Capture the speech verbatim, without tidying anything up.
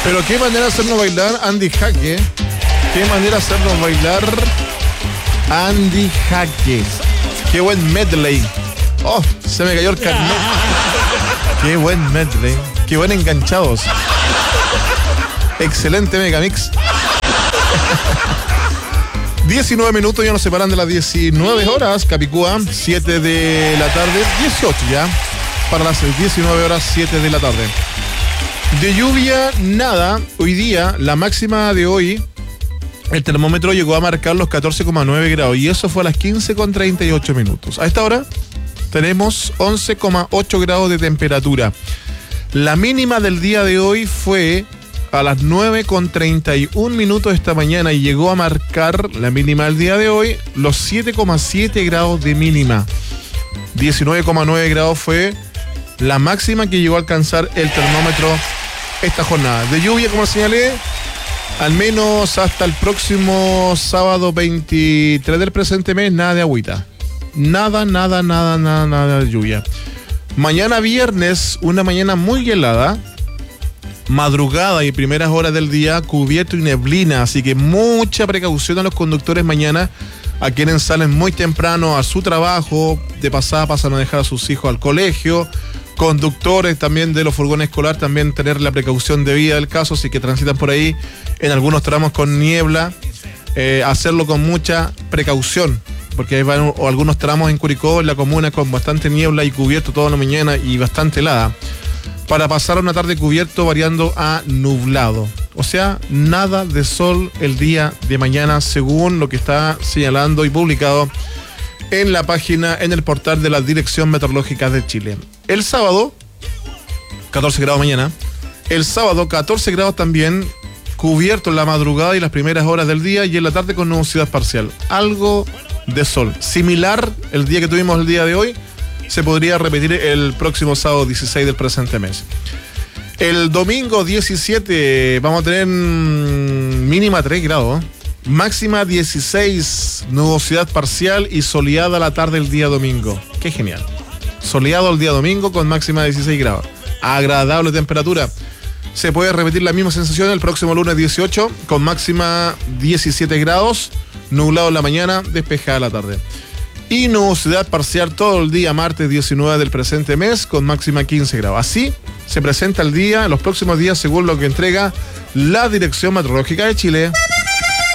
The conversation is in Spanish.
Pero qué manera de hacernos bailar Andy Jaque. Qué manera de hacernos bailar Andy Jaque. Qué buen medley. Oh, se me cayó el carnet. Qué buen medley. Qué buen enganchados. Excelente megamix. diecinueve minutos, ya nos separan de las diecinueve horas. Capicúa, siete de la tarde. dieciocho ya. Para las diecinueve horas, siete de la tarde. De lluvia, nada. Hoy día, la máxima de hoy, el termómetro llegó a marcar los catorce coma nueve grados. Y eso fue a las quince con treinta y ocho minutos. A esta hora tenemos once coma ocho grados de temperatura. La mínima del día de hoy fue a las nueve con treinta y un minutos esta mañana y llegó a marcar la mínima del día de hoy los siete coma siete grados de mínima. diecinueve coma nueve grados fue la máxima que llegó a alcanzar el termómetro esta jornada. De lluvia, como señalé, al menos hasta el próximo sábado veintitrés del presente mes, nada de agüita. Nada, nada, nada, nada, nada de lluvia. Mañana viernes, una mañana muy helada. Madrugada y primeras horas del día cubierto y neblina, así que mucha precaución a los conductores mañana, a quienes salen muy temprano a su trabajo, de pasada pasan a dejar a sus hijos al colegio, conductores también de los furgones escolar, también tener la precaución debida del caso, así que transitan por ahí en algunos tramos con niebla, eh, hacerlo con mucha precaución, porque hay van, o algunos tramos en Curicó, en la comuna, con bastante niebla y cubierto toda la mañana y bastante helada, para pasar una tarde cubierto variando a nublado. O sea, nada de sol el día de mañana, según lo que está señalando y publicado en la página, en el portal de la Dirección Meteorológica de Chile. El sábado, catorce grados mañana. El sábado, catorce grados también, cubierto en la madrugada y las primeras horas del día, y en la tarde con nubosidad parcial. Algo de sol. Similar el día que tuvimos el día de hoy, se podría repetir el próximo sábado dieciséis del presente mes. El domingo diecisiete vamos a tener mínima tres grados, máxima dieciséis, nubosidad parcial y soleada la tarde el día domingo. Qué genial. Soleado el día domingo con máxima dieciséis grados. Agradable temperatura. Se puede repetir la misma sensación el próximo lunes dieciocho con máxima diecisiete grados, nublado en la mañana, despejada la tarde. Y nubosidad parcial todo el día martes diecinueve del presente mes con máxima quince grados. Así se presenta el día en los próximos días según lo que entrega la Dirección Meteorológica de Chile.